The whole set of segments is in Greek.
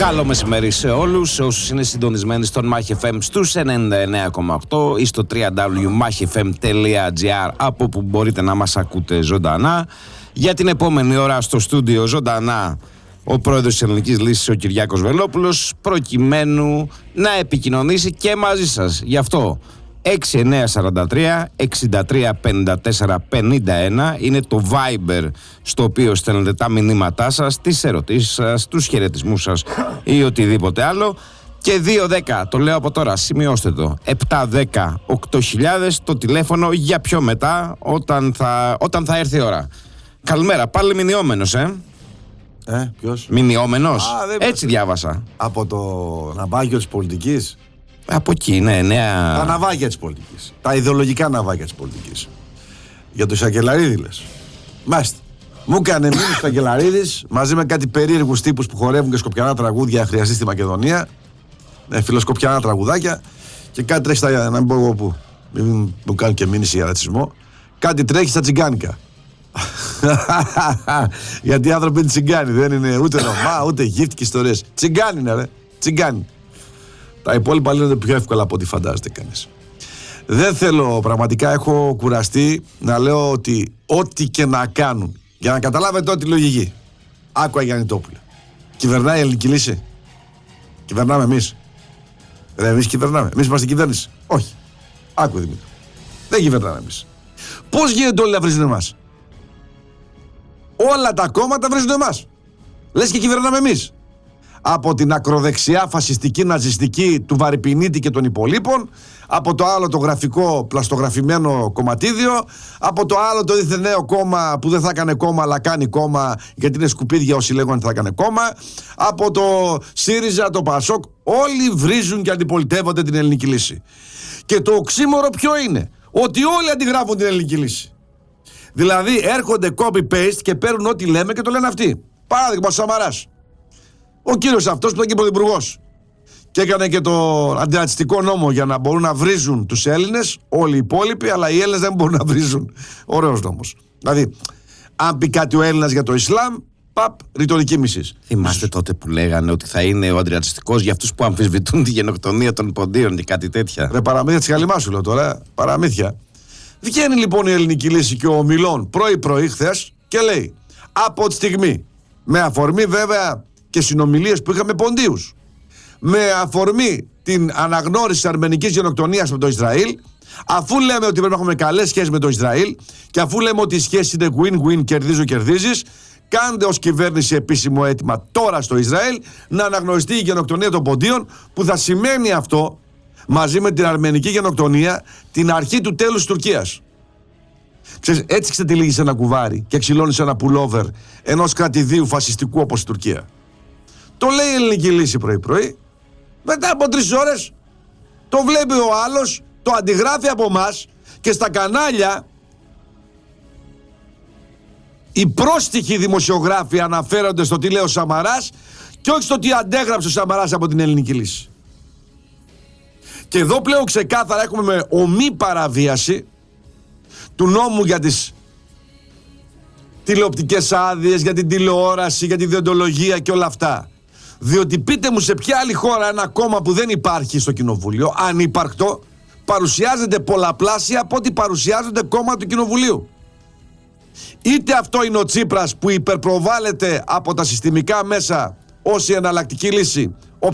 Καλό μεσημέρι σε όλους, σε όσους είναι συντονισμένοι στον Μάχη FM στους 99,8 ή στο www.machfm.gr, από που μπορείτε να μας ακούτε ζωντανά. Για την επόμενη ώρα στο στούντιο ζωντανά ο πρόεδρος της Ελληνικής Λύσης, ο Κυριάκος Βελόπουλος, προκειμένου να επικοινωνήσει και μαζί σας. Γι' αυτό 6943 63 54 51 είναι το Viber στο οποίο στέλνετε τα μηνύματά σας, τις ερωτήσεις σας, τους χαιρετισμούς σας ή οτιδήποτε άλλο. Και 210, το λέω από τώρα, σημειώστε το, 710 8000 το τηλέφωνο για πιο μετά, όταν θα έρθει η ώρα. Καλημέρα, πάλι μηνιόμενος, Ποιος? Μηνιόμενος, έτσι διάβασα. Από το ναυάγιο της πολιτικής. Από εκεί, ναι, νέα. Τα ναυάγια της πολιτικής. Τα ιδεολογικά ναυάγια της πολιτικής. Για το Σακελαρίδη λες. Μάλιστα. Μου έκανε μήνυση ο Σακελαρίδης μαζί με κάτι περίεργους τύπους που χορεύουν και σκοπιανά τραγούδια χρειαστεί στη Μακεδονία. Φιλοσκοπιανά τραγουδάκια. Και κάτι τρέχει στα. Να μην πω εγώ που. Μην μου κάνουν και μήνυση για ρατσισμό. Κάτι τρέχει στα τσιγκάνικα. Γιατί οι άνθρωποι είναι τσιγκάνοι. Δεν είναι ούτε Ρωμά, ούτε γύφτικοι ιστορίες. Τσιγκάνοι είναι, ρε. Τσιγκάνοι. Τα υπόλοιπα λένε πιο εύκολα από ό,τι φαντάζεται κανείς. Δεν θέλω, πραγματικά έχω κουραστεί να λέω ότι ό,τι και να κάνουν, για να καταλάβετε ό,τι λογική. Άκουα Γιάννη Τόπουλε. Κυβερνάει η Ελληνική Λύση. Κυβερνάμε εμείς. Εμείς κυβερνάμε. Εμείς είμαστε κυβέρνηση. Όχι. Άκου Δημήτρη. Δεν κυβερνάμε εμείς. Πώς γίνεται όλοι να βρίζουν εμάς? Όλα τα κόμματα βρίζουν εμάς. Λες και κυβερνάμε εμείς. Από την ακροδεξιά φασιστική ναζιστική του Βαρυπινίτη και των υπολείπων, από το άλλο το γραφικό πλαστογραφημένο κομματίδιο, από το άλλο το δίθεν νέο κόμμα που δεν θα έκανε κόμμα αλλά κάνει κόμμα γιατί είναι σκουπίδια όσοι λέγονται θα έκανε κόμμα, από το ΣΥΡΙΖΑ, το ΠΑΣΟΚ, όλοι βρίζουν και αντιπολιτεύονται την Ελληνική Λύση. Και το οξύμορο ποιο είναι? Ότι όλοι αντιγράφουν την Ελληνική Λύση. Δηλαδή έρχονται copy-paste και παίρνουν ό,τι λέμε και το λένε αυτοί. Παράδειγμα, ο Σαμαράς. Ο κύριος αυτός που ήταν και πρωθυπουργός και έκανε και το αντιρατσιστικό νόμο για να μπορούν να βρίζουν τους Έλληνες, όλοι οι υπόλοιποι, αλλά οι Έλληνες δεν μπορούν να βρίζουν. Ωραίος νόμος. Δηλαδή, αν πει κάτι ο Έλληνας για το Ισλάμ, ρητορική μισής. Θυμάστε τότε που λέγανε ότι θα είναι ο αντιρατσιστικός για αυτούς που αμφισβητούν τη γενοκτονία των ποντίων και κάτι τέτοια. Ρε, παραμύθια της Χαλιμάς σου λέω τώρα, παραμύθια. Βγαίνει λοιπόν η Ελληνική Λύση και ο Μιλών πρωί-πρωί χθες και λέει, από τη στιγμή, με αφορμή βέβαια και συνομιλίες που είχαμε ποντίους, με αφορμή την αναγνώριση της αρμενικής γενοκτονίας με το Ισραήλ, αφού λέμε ότι πρέπει να έχουμε καλές σχέσεις με το Ισραήλ και αφού λέμε ότι οι σχέσεις είναι win-win, κερδίζεις, κάντε ως κυβέρνηση επίσημο αίτημα τώρα στο Ισραήλ να αναγνωριστεί η γενοκτονία των ποντίων, που θα σημαίνει αυτό, μαζί με την αρμενική γενοκτονία, την αρχή του τέλους της Τουρκίας. Ξέρεις, έτσι ξετυλίγεις ένα κουβάρι και ξυλώνεις ένα πουλόβερ ενός κρατηδίου φασιστικού όπως η Τουρκία. Το λέει η Ελληνική Λύση πρωί-πρωί. Μετά από 3 ώρες το βλέπει ο άλλος, το αντιγράφει από μας και στα κανάλια οι πρόστιχοι δημοσιογράφοι αναφέρονται στο τι λέει ο Σαμαράς και όχι στο τι αντέγραψε ο Σαμαράς από την Ελληνική Λύση. Και εδώ πλέον ξεκάθαρα έχουμε με ομή παραβίαση του νόμου για τις τηλεοπτικές άδειες, για την τηλεόραση, για τη διοντολογία και όλα αυτά. Διότι πείτε μου σε ποια άλλη χώρα ένα κόμμα που δεν υπάρχει στο κοινοβούλιο, ανύπαρκτο, παρουσιάζεται πολλαπλάσια από ό,τι παρουσιάζονται κόμμα του κοινοβουλίου. Είτε αυτό είναι ο Τσίπρας που υπερπροβάλλεται από τα συστημικά μέσα ως η εναλλακτική λύση, ο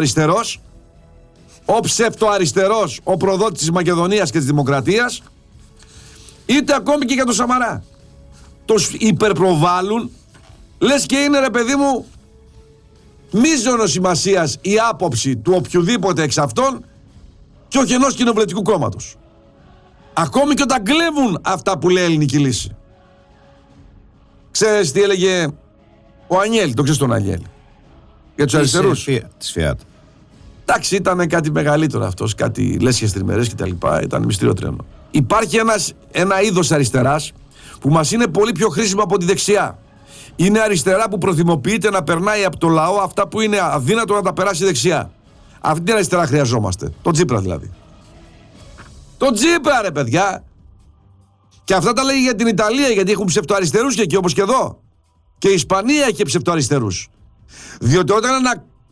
ψευτοαριστερός, ο προδότης της Μακεδονίας και της Δημοκρατίας, είτε ακόμη και για τον Σαμαρά. Τους υπερπροβάλλουν, λες και είναι, ρε παιδί μου, μείζωνος σημασίας η άποψη του οποιοδήποτε εξ αυτών και όχι ενός κοινοβουλευτικού κόμματος. Ακόμη και όταν κλέβουν αυτά που λέει η Ελληνική Λύση. Ξέρεις τι έλεγε ο Ανιέλ, το ξέρεις τον Ανιέλ, για τους αριστερούς της ΦΙΑΤ. Εντάξει, ήταν κάτι μεγαλύτερο αυτός, κάτι λέσχες τριμερές και τα λοιπά, ήταν μυστήριο τρένο. Υπάρχει ένα είδος αριστεράς που μας είναι πολύ πιο χρήσιμο από τη δεξιά. Είναι αριστερά που προθυμοποιείται να περνάει από το λαό αυτά που είναι αδύνατο να τα περάσει δεξιά. Αυτή την αριστερά χρειαζόμαστε. Το Τσίπρα δηλαδή. Το Τσίπρα, ρε παιδιά. Και αυτά τα λέει για την Ιταλία, γιατί έχουν ψευτοαριστερούς και εκεί όπως και εδώ. Και η Ισπανία έχει ψευτοαριστερούς. Διότι όταν ένα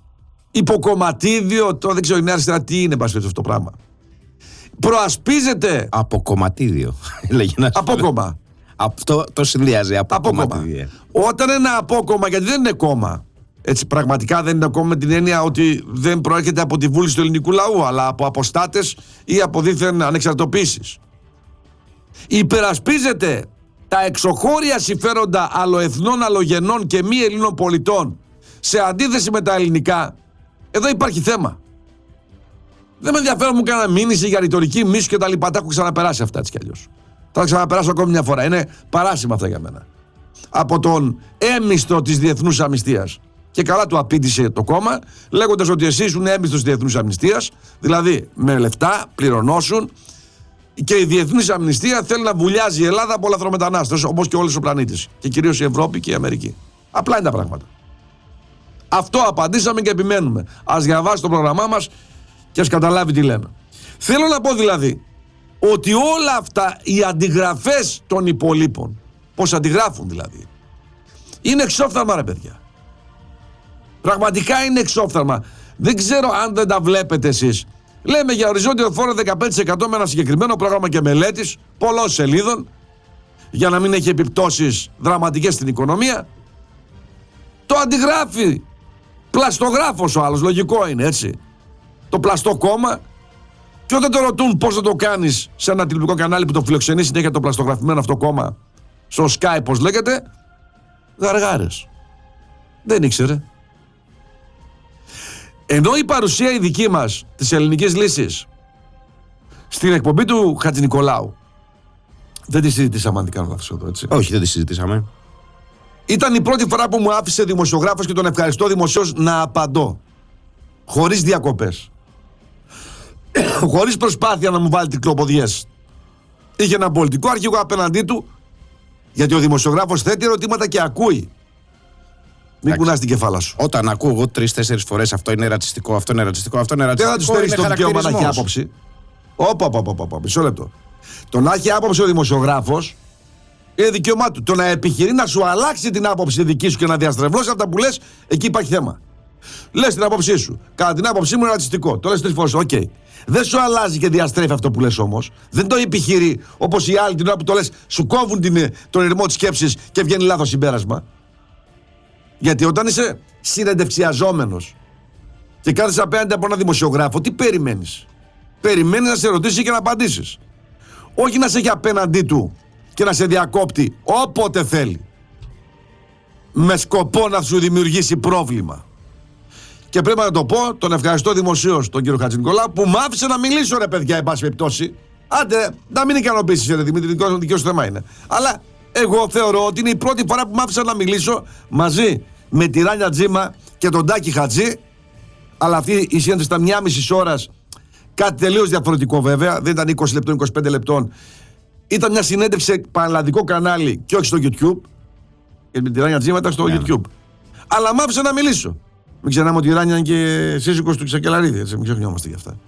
υποκομματίδιο, τώρα δεν ξέρω η Νέα Αριστερά τι είναι, πάση αυτό το πράγμα. Προασπίζεται. Αποκομματίδιο. Απόκομμα. Αυτό το συνδυάζει. Αποκομματίδιο. Όταν ένα απόκομμα, γιατί δεν είναι κόμμα. Έτσι, πραγματικά δεν είναι κόμμα με την έννοια ότι δεν προέρχεται από τη βούληση του ελληνικού λαού, αλλά από αποστάτες ή από δίθεν ανεξαρτητοποίησεις. Υπερασπίζεται τα εξωχώρια συμφέροντα αλλοεθνών, αλλογενών και μη Ελλήνων πολιτών σε αντίθεση με τα ελληνικά. Εδώ υπάρχει θέμα. Δεν με ενδιαφέρον μου κάνα μήνυση για ρητορική μίσου και τα λοιπά. Τα έχω ξαναπεράσει αυτά έτσι κι αλλιώς. Θα τα ξαναπεράσω ακόμη μια φορά. Είναι παράσιμα αυτά για μένα. Από τον έμιστο της διεθνούς αμνηστίας. Και καλά του απήντησε το κόμμα, λέγοντας ότι εσείς ήσουν έμιστος της διεθνούς αμνηστίας, δηλαδή με λεφτά, πληρωνώσουν, και η διεθνής αμνηστία θέλει να βουλιάζει η Ελλάδα από λαθρομετανάστες, όπως και όλος ο πλανήτης. Και κυρίως η Ευρώπη και η Αμερική. Απλά είναι τα πράγματα. Αυτό απαντήσαμε και επιμένουμε. Ας διαβάσει το πρόγραμμά μας και ας καταλάβει τι λέμε. Θέλω να πω δηλαδή ότι όλα αυτά οι αντιγραφές των υπολείπων, πώς αντιγράφουν δηλαδή, είναι εξόφθαλμα ρε παιδιά. Πραγματικά είναι εξόφθαλμα. Δεν ξέρω αν δεν τα βλέπετε εσείς. Λέμε για οριζόντιο φόρο 15% με ένα συγκεκριμένο πρόγραμμα και μελέτης πολλών σελίδων, για να μην έχει επιπτώσεις δραματικές στην οικονομία. Το αντιγράφει πλαστογράφος ο άλλος, λογικό είναι έτσι. Το πλαστό κόμμα. Και όταν το ρωτούν πώς θα το κάνεις σε ένα τηλεοπτικό κανάλι που το φιλοξενεί συνέχεια το πλαστογραφημένο αυτό κόμμα, στο Skype πώς λέγεται, γαργάρες. Δεν ήξερε. Ενώ η παρουσία η δική μας της ελληνικής λύσης στην εκπομπή του Χατζηνικολάου, δεν τη συζητήσαμε αν δεν κάνω λάθος εδώ, έτσι. Όχι, δεν τη συζητήσαμε. Ήταν η πρώτη φορά που μου άφησε δημοσιογράφος και τον ευχαριστώ δημοσίως να απαντώ. Χωρίς διακοπές. Χωρίς προσπάθεια να μου βάλει τρικλοποδιές. Είχε έναν πολιτικό αρχηγό απέναντί του, γιατί ο δημοσιογράφος θέτει ερωτήματα και ακούει. Μην κουνάς την κεφάλα σου. Όταν ακούω εγώ 3-4 φορές αυτό είναι ρατσιστικό, αυτό είναι ρατσιστικό, αυτό είναι ρατσιστικό. Δεν θα του στερήσει το δικαίωμα να έχει άποψη. Μισό λεπτό. Το να έχει άποψη ο δημοσιογράφος είναι δικαίωμά του. Το να επιχειρεί να σου αλλάξει την άποψη δική σου και να διαστρεβλώσει αυτά που λες, εκεί υπάρχει θέμα. Λες την άποψή σου. Κατά την άποψή μου είναι ρατσιστικό. Το λες 3 φορές. Οκ. Δεν σου αλλάζει και διαστρέφει αυτό που λες όμως. Δεν το επιχειρεί όπως οι άλλοι την ώρα που το λες, σου κόβουν τον ρυθμό της σκέψης και βγαίνει λάθος συμπέρασμα. Γιατί όταν είσαι συνεντευξιαζόμενος και κάθεσαι απέναντι από ένα δημοσιογράφο, τι περιμένεις? Περιμένεις να σε ρωτήσει και να απαντήσεις. Όχι να σε έχει απέναντί του και να σε διακόπτει όποτε θέλει, με σκοπό να σου δημιουργήσει πρόβλημα. Και πρέπει να το πω, τον ευχαριστώ δημοσίως τον κύριο Χατζηνικολάου που μ' άφησε να μιλήσω ρε παιδιά, εν πάση περιπτώσει. Άντε, να μην ικανοποιήσεις ρε Δημήτρη, δικό σου θέμα είναι. Αλλά εγώ θεωρώ ότι είναι η πρώτη φορά που μ' άφησα να μιλήσω μαζί με τη Ράνια Τζίμα και τον Τάκη Χατζή. Αλλά αυτή η συνέντευξη ήταν 1,5 ώρας. Κάτι τελείως διαφορετικό βέβαια. Δεν ήταν 20 λεπτών, 25 λεπτών. Ήταν μια συνέντευξη σε πανελλαδικό κανάλι και όχι στο YouTube. Γιατί με τη Ράνια Τζίμα ήταν στο YouTube. Αλλά μ' άφησε να μιλήσω. Μην ξεχνάμε ότι η Ράνια είναι και σύζυγος του Ξακελαρίδη. Έτσι, μην ξεχνιόμαστε γι' αυτά.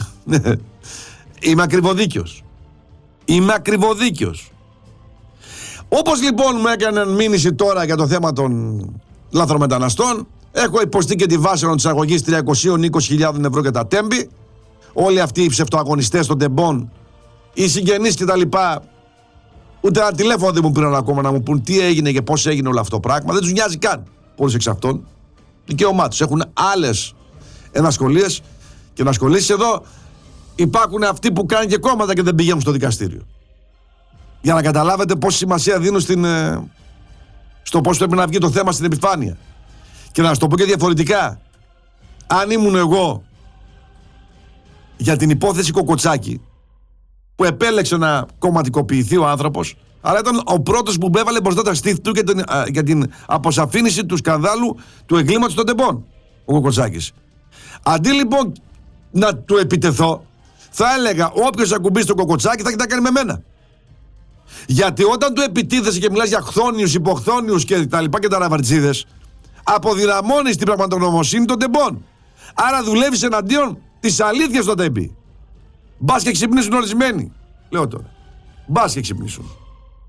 Είμαι ακριβοδίκαιος. Όπως λοιπόν μου έκαναν μήνυση τώρα για το θέμα των λαθρομεταναστών, έχω υποστεί και τη βάση της αγωγής 320.000 ευρώ για τα τέμπη. Όλοι αυτοί οι ψευτοαγωνιστές των τεμπών, οι συγγενείς κτλ. Ούτε ένα τηλέφωνο δεν μου πήραν ακόμα να μου πούν τι έγινε και πώς έγινε όλο αυτό το πράγμα. Δεν τους νοιάζει καν πολλούς εξ αυτών. Δικαίωμά τους. Έχουν άλλες ενασχολίες και να ασχολήσεις. Εδώ υπάρχουν αυτοί που κάνουν και κόμματα και δεν πηγαίνουν στο δικαστήριο. Για να καταλάβετε πόση σημασία δίνουν στο πώς πρέπει να βγει το θέμα στην επιφάνεια. Και να σας το πω και διαφορετικά. Αν ήμουν εγώ για την υπόθεση Κοκοτσάκη, που επέλεξε να κομματικοποιηθεί ο άνθρωπος, αλλά ήταν ο πρώτος που έβαλε μπροστά τα στήθη του για την αποσαφήνιση του σκανδάλου του εγκλήματος των τεμπών, ο Κοκοτσάκης. Αντί λοιπόν να του επιτεθώ, θα έλεγα όποιος ακουμπήσει τον Κοκοτσάκη θα έχει να κάνει με μένα. Γιατί όταν του επιτίθεσαι και μιλάς για χθόνιους, υποχθόνιους και τα λοιπά και τα ραβαρτζίδες, αποδυναμώνεις την πραγματογνωμοσύνη των τεμπών. Άρα δουλεύεις εναντίον της αλήθειας των τεμπή. Μπας και ξυπνήσουν ορισμένοι. Λέω τώρα. Μπας και ξυπνήσουν.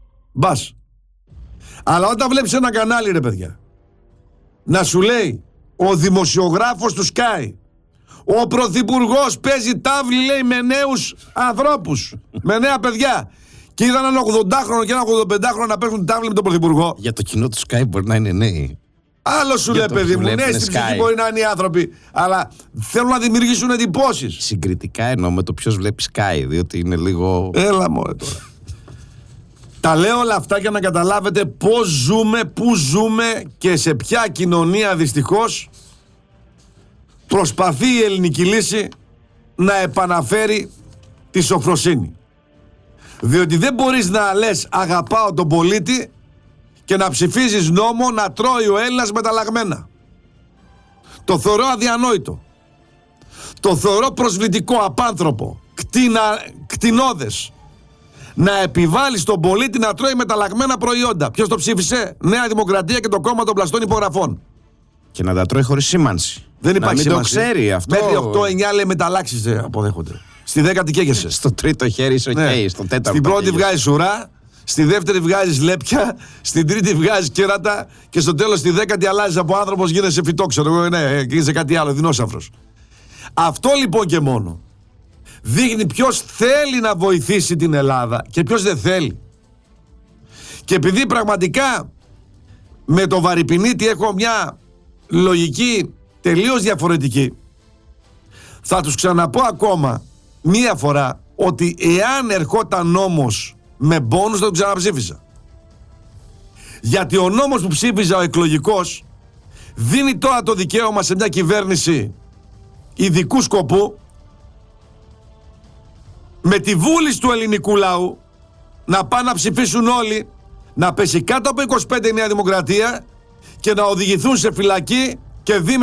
Μπας. Αλλά όταν βλέπεις ένα κανάλι ρε παιδιά να σου λέει ο δημοσιογράφος του Sky. Ο πρωθυπουργός παίζει τάβλη, λέει, με νέους ανθρώπους, με νέα παιδιά. Και είδαν ένα 80χρονο και ένα 85χρονο να παίζουν τάβλη με τον πρωθυπουργό. Για το κοινό του Sky μπορεί να είναι νέοι. Άλλο σου λέει, παιδί μου, ναι, στην ψυχή μπορεί να είναι οι άνθρωποι, αλλά θέλουν να δημιουργήσουν εντυπώσεις. Συγκριτικά εννοώ με το ποιος βλέπει Sky, διότι είναι λίγο. Έλα μωρέ τώρα. Τα λέω όλα αυτά για να καταλάβετε πώς ζούμε, πού ζούμε και σε ποια κοινωνία δυστυχώς προσπαθεί η ελληνική λύση να επαναφέρει τη σοφροσύνη. Διότι δεν μπορείς να λες αγαπάω τον πολίτη και να ψηφίζεις νόμο να τρώει ο Έλληνας μεταλλαγμένα. Το θεωρώ αδιανόητο. Το θεωρώ προσβλητικό, απάνθρωπο, κτηνώδες. Να επιβάλλει στον πολίτη να τρώει μεταλλαγμένα προϊόντα. Ποιος το ψήφισε? Νέα Δημοκρατία και το κόμμα των πλαστών υπογραφών. Και να τα τρώει χωρίς σήμανση. Δεν υπάρχει σήμανση. Το ξέρει αυτό. Μέχρι 8-9 λέει μεταλλάξεις αποδέχονται. Στη 10η καίγεσαι. Στο τρίτο χέρι είσαι okay, στο τέταρτο. Στην πρώτη βγάζεις ουρά, στη δεύτερη βγάζεις λέπια, στην τρίτη βγάζεις κέρατα και στο τέλος στη 10η αλλάζεις από άνθρωπος, γίνεσαι φυτόξερο. Ναι, γίνεσαι κάτι άλλο, δεινόσαυρος. Αυτό λοιπόν και μόνο δείχνει ποιος θέλει να βοηθήσει την Ελλάδα και ποιος δεν θέλει. Και επειδή πραγματικά με το Βαρυπινίτη έχω μια λογική τελείως διαφορετική, θα τους ξαναπώ ακόμα μία φορά ότι εάν ερχόταν νόμος με μπόνους θα τον ξαναψήφισα. Γιατί ο νόμος που ψήφιζα ο εκλογικός δίνει τώρα το δικαίωμα σε μια κυβέρνηση ειδικού σκοπού με τη βούληση του ελληνικού λαού να πάνε να ψηφίσουν όλοι, να πέσει κάτω από 25 η Νέα Δημοκρατία και να οδηγηθούν σε φυλακή και